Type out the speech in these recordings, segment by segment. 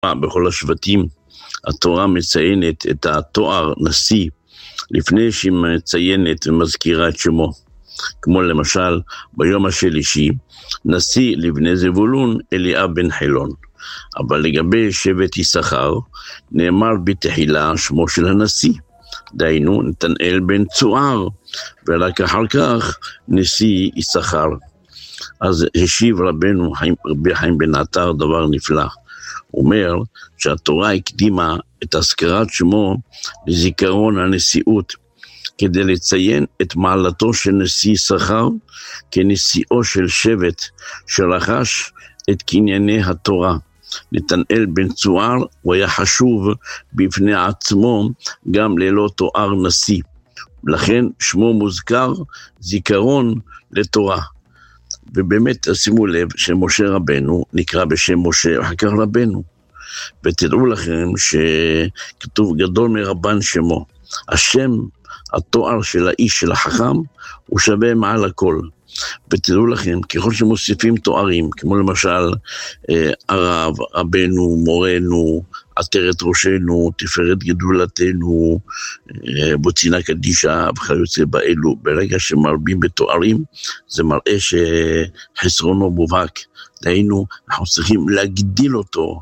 ידועה בכל השבטים. התורה מציינת את התואר נשיא לפני שהיא מציינת ומזכירה את שמו. כמו למשל ביום השלישי, נשיא לבני זבולון אליאב בן חילון. אבל לגבי שבט יששכר, נאמר בתחילה שמו של הנשיא. דהיינו נתנאל בן צוער, ורק אחר כך נשיא יששכר. אז השיב רבנו רבי חיים בן עטר דבר נפלא. הוא אומר שהתורה הקדימה את הזכרת שמו לזיכרון הנשיאות, כדי לציין את מעלתו של נשיא יששכר כנשיאו של שבט שרכש את קנייני התורה. נתנאל בן צוער הוא היה חשוב בפני עצמו גם ללא תואר נשיא, לכן שמו מוזכר זיכרון לתורה. ובאמת שימו לב שמשה רבנו נקרא בשם משה ואחר כך רבנו, ותדעו לכם שכתוב גדול מרבן שמו. השם, התואר של האיש של החכם, הוא שווה מעל הכל. ותדעו לכם, ככל שמוסיפים תוארים, כמו למשל הרב, רבנו, מורנו, עטרת ראשנו, תפארת גדולתנו, בוצינה קדישה וכיוצא באלו, ברגע שמרבים בתוארים, זה מראה שחסרונו מובהק. דהיינו, אנחנו צריכים להגדיל אותו,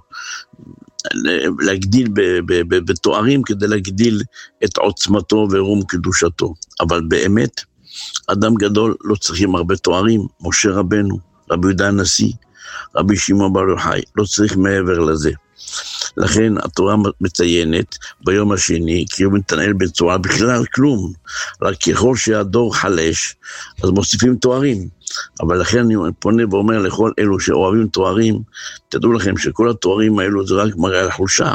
להגדיל בתוארים כדי להגדיל את עוצמתו ורום קדושתו. אבל באמת, אדם גדול לא צריכים הרבה תוארים. משה רבנו, רבי יהודה הנשיא, רבי שמעון בר יוחאי, לא צריך מעבר לזה. לכן התורה מציינת ביום השני, כי הוא נתנאל בן צוער בכלל כלום, רק ככל שהדור חלש, אז מוסיפים תוארים. אבל לכן אני פונה ואומר לכל אלו שאוהבים תוארים, תדעו לכם שכל התוארים האלו זה רק מראה על חולשה,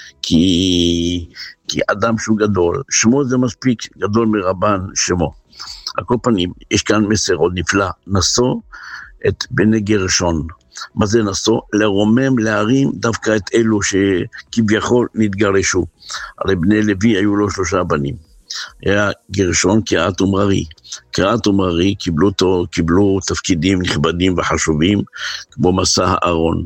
כי אדם שהוא גדול, שמו זה מספיק, גדול מרבן שמו. על כל פנים, יש כאן מסר עוד נפלא, נשוא את בני גרשון. מה זה נשוא? לרומם, להרים דווקא את אלו שכביכול נתגרשו. הרי בני לוי היו לו 3 בנים. היה גרשון, קהת ומררי. קהת ומררי קיבלו תפקידים נכבדים וחשובים, כמו מסע הארון.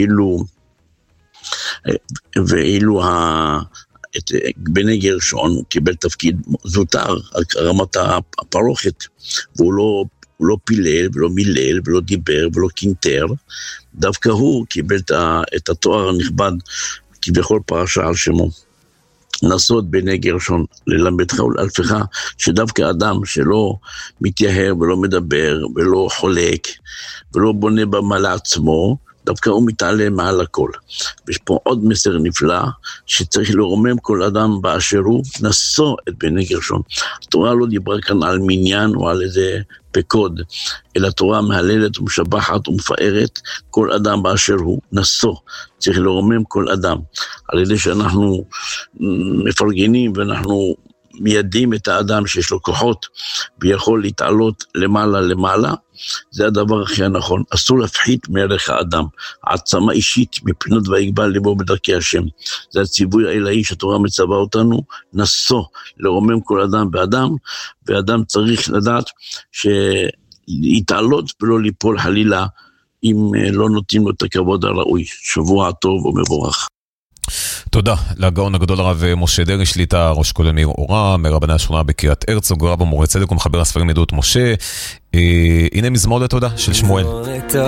ואילו את בני גרשון קיבל תפקיד זוטר, רמת הפרוכת, והוא לא פילל ולא מילל ולא דיבר ולא קינטר, דווקא הוא קיבל את התואר הנכבד כביכול פרשה על שמו. נשוא את בני גרשון, ללמדך ולאלפך, שדווקא אדם שלא מתייהר ולא מדבר ולא חולק ולא בונה במה לעצמו, דווקא הוא מתעלה מעל הכל. ויש פה עוד מסר נפלא, שצריך לרומם כל אדם באשר הוא, נשוא את בני גרשון. התורה לא דיברה כאן על מניין או על איזה פקוד, אלא התורה מהללת ומשבחת ומפארת כל אדם באשר הוא, נשוא. צריך לרומם כל אדם. על ידי שאנחנו מפרגנים ואנחנו מיידים את האדם שיש לו כוחות, ויכול להתעלות למעלה, זה הדבר הכי הנכון. אסור להפחית מערך האדם, העצמה אישית מפנות ויגבל ליבו בדרכי השם. זה הציווי האלוהי שהתורה מצווה אותנו, נשוא, לרומם כל אדם באדם, ואדם צריך לדעת שיתעלות ולא ליפול חלילה, אם לא נותנים לו את הכבוד הראוי. שבוע טוב ומבורך. תודה לגאון הגדול הרב משה דרעי, שליטה ראש כולל מאיר אורה, מרבני השכונה בקריית הרצוג, רב המורה צדק ומחבר הספרים עדות משה. הנה מזמור לתודה של שמואל.